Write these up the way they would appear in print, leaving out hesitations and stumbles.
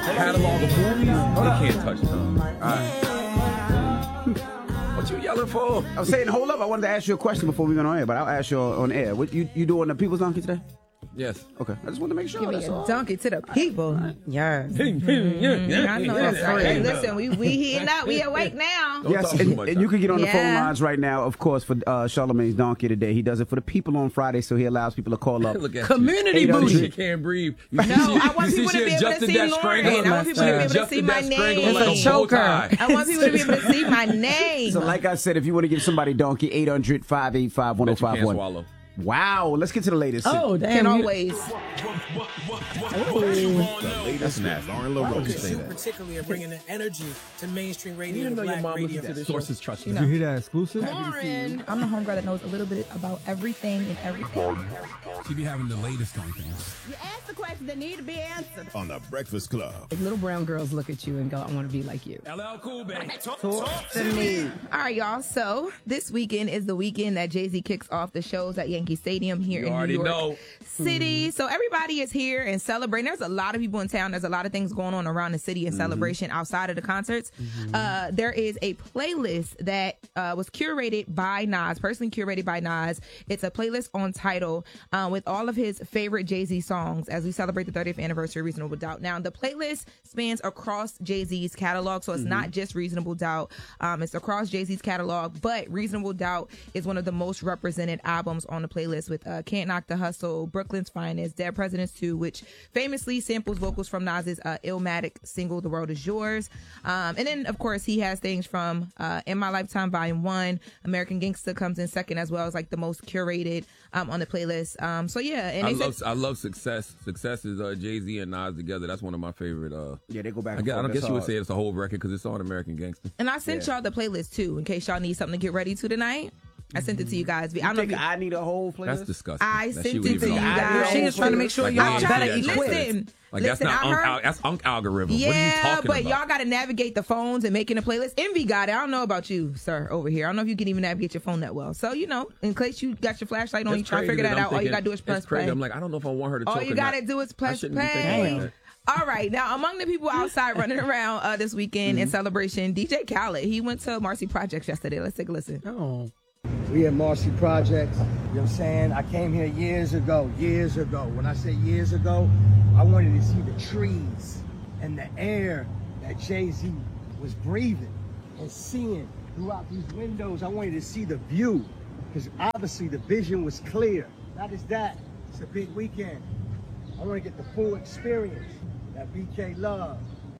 catalog of movies, they can't touch them. What you yelling for? I was saying, hold up. I wanted to ask you a question before we went on air, but I'll ask you on air. What you doing the People's Donkey today? Yes. Okay. I just wanted to make sure. Give me a donkey to the people. Yes. I know that's right. Hey, listen, we heating up. We awake now. Yes, and you can get on the phone lines right now, of course, for Charlamagne's Donkey today. He does it for the people on Friday, so he allows people to call up. Community boost. You can't breathe. No, I want people to be able to see Lauren. I want people to be able to see my name. It's a choker. I want people to be able to see my name. So like I said, if you want to give somebody Donkey, 800-585-1051. Wow, let's get to the latest. Oh, damn. Can always. That's nasty. Lauren LaRoche say that. Particularly are bringing the energy to mainstream radio. You know your mom radio. listens to this sources trust. Did you hear that exclusive? Lauren. I'm the homegirl that knows a little bit about everything and everything. She be having the latest on things. You ask the questions that need to be answered. On the Breakfast Club. Little brown girls look at you and go, I want to be like you. LL Cool, baby. Talk to me. All right, y'all. So this weekend is the weekend that Jay-Z kicks off the shows at Yankee Stadium here in New York City. So everybody is here and celebrating. There's a lot of people in town. There's a lot of things going on around the city in celebration outside of the concerts. There is a playlist that was curated by Nas, personally curated by Nas. It's a playlist on Tidal with all of his favorite Jay-Z songs as we celebrate the 30th anniversary of Reasonable Doubt. Now, the playlist spans across Jay-Z's catalog, so it's not just Reasonable Doubt. It's across Jay-Z's catalog, but Reasonable Doubt is one of the most represented albums on the playlist with Can't Knock the Hustle, Brooklyn's Finest, Dead Presidents 2, which famously samples vocals from Nas's Illmatic single, The World Is Yours. And then, of course, he has things from In My Lifetime Volume 1, American Gangsta comes in second as well as like the most curated on the playlist. So yeah, and I love Success. Success is Jay-Z and Nas together. That's one of my favorite. Yeah, they go back. I guess you would say it's a whole record because it's on American Gangsta. And I sent y'all the playlist too, in case y'all need something to get ready to tonight. I sent it to you guys. I don't know. I need a whole playlist. That's disgusting. I sent it to you guys. She is trying to make sure y'all better equipped. Listen, that's Unk algorithm. Yeah, what are you talking but about? y'all got to navigate the phones and making a playlist. Envy got it. I don't know about you, sir, over here. I don't know if you can even navigate your phone that well. So, in case you got your flashlight on, you try to figure that out. All you got to do is press play. I'm like, I don't know if I want her to talk. All you got to do is press play. All right. Now, among the people outside running around this weekend in celebration, DJ Khaled. He went to Marcy Projects yesterday. Let's take a listen. Oh. We at Marcy Projects, you know what I'm saying? I came here years ago. When I say years ago, I wanted to see the trees and the air that Jay-Z was breathing and seeing throughout these windows. I wanted to see the view because obviously the vision was clear. Not just that, it's a big weekend. I want to get the full experience that BK loves.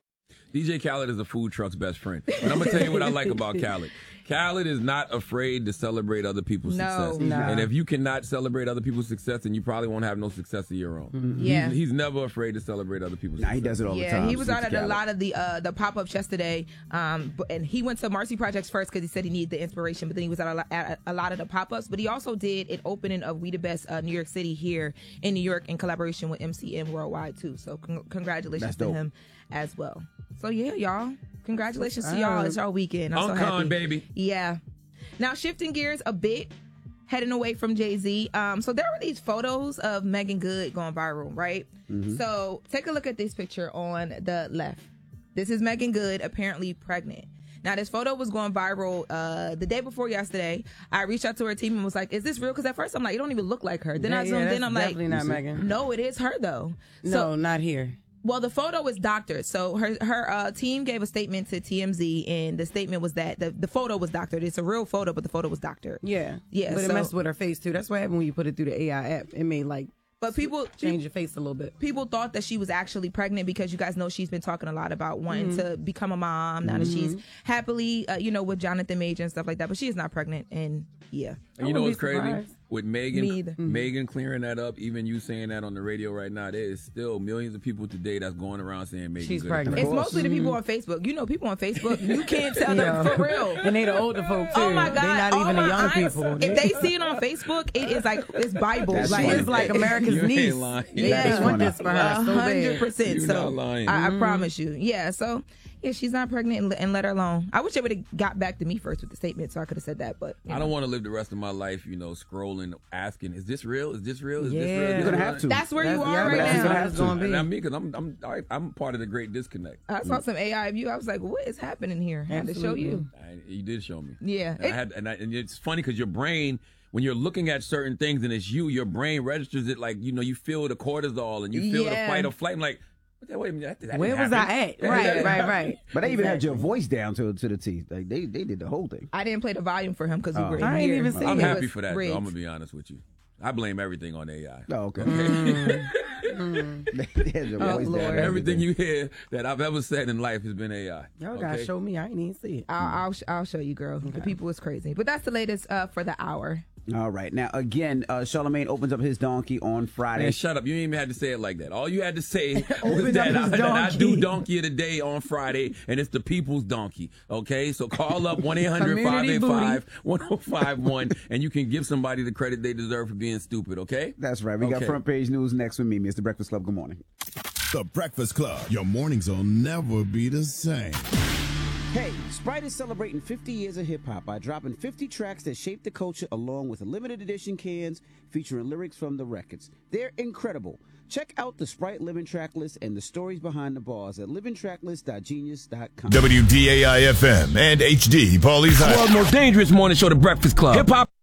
DJ Khaled is a food truck's best friend. But I'm going to tell you what I like about Khaled. Khaled is not afraid to celebrate other people's success. No. And if you cannot celebrate other people's success, then you probably won't have no success of your own. Yeah. He's never afraid to celebrate other people's success. He does it all the time. Yeah, he was out at a lot of the pop-ups yesterday, and he went to Marcy Projects first because he said he needed the inspiration, but then he was at a lot of the pop-ups. But he also did an opening of We the Best New York City here in New York in collaboration with MCM Worldwide, too. So congratulations to him as well. So, yeah, y'all. Congratulations to y'all. It's our weekend. I'm so happy. Baby. Yeah. Now, shifting gears a bit, heading away from Jay-Z. So there were these photos of Megan Good going viral, right? So take a look at this picture on the left. This is Megan Good apparently pregnant. Now, this photo was going viral the day before yesterday. I reached out to her team and was like, is this real? Because at first I'm like, it don't even look like her. Then I zoomed in, I'm like, definitely not Megan. No, it is her, though. No, not here. Well, the photo was doctored. So her team gave a statement to TMZ, and the statement was that the photo was doctored. It's a real photo, but the photo was doctored. Yeah. But it messed with her face, too. That's what happened when you put it through the AI app. It made, but people change your face a little bit. People thought that she was actually pregnant because you guys know she's been talking a lot about wanting to become a mom now that she's happily, with Jonathan Major and stuff like that. But she is not pregnant, and yeah. And you know what's crazy? With Me either. Megan clearing that up, even you saying that on the radio right now, there is still millions of people today that's going around saying Megan She's Good pregnant. It's mostly the people on Facebook. People on Facebook, you can't tell them for real. And they the older folk, too. Oh, my God. They're not even the young people. If they see it on Facebook, it is like, it's Bible. That's It's like America's You ain't niece. lying. They want this for her so bad. 100%. You're So not lying. I promise you. Yeah. So Yeah, she's not pregnant and let her alone. I wish they would have got back to me first with the statement so I could have said that, but I don't want to live the rest of my life, scrolling, asking, is this real? Is this real? Is this real? You're going to have to. That's where you are right now. That's going to be. And me, because I'm part of the great disconnect. I saw some AI of you. I was like, what is happening here? I had to show you. You did show me. Yeah. And it's funny because your brain, when you're looking at certain things and it's your brain registers it like, you feel the cortisol and you feel the fight or flight. I'm like, wait a minute, that where was I at? Right. But they even had your voice down to the T. Like they did the whole thing. I didn't play the volume for him because we were in I here. ain't even seen I'm it. happy for that, though. I'm going to be honest with you. I blame everything on AI. Oh, okay. Lord. Everything you hear that I've ever said in life has been AI. Y'all got to show me. I ain't even see it. I'll show you, girl. The people is crazy. But that's the latest for the hour. All right. Now, again, Charlamagne opens up his donkey on Friday. Man, shut up. You didn't even have to say it like that. All you had to say was that I do Donkey of the Day on Friday, and it's the people's donkey. Okay? So call up 1-800-585-1051, and you can give somebody the credit they deserve for being stupid, okay? That's right. We got front page news next with me, Mr. Breakfast Club. Good morning. The Breakfast Club. Your mornings will never be the same. Hey, Sprite is celebrating 50 years of hip-hop by dropping 50 tracks that shaped the culture along with limited edition cans featuring lyrics from the records. They're incredible. Check out the Sprite Living Track List and the stories behind the bars at livingtracklist.genius.com. WDAI-FM and HD, Paulie's World's most dangerous morning show, The Breakfast Club. Hip-hop.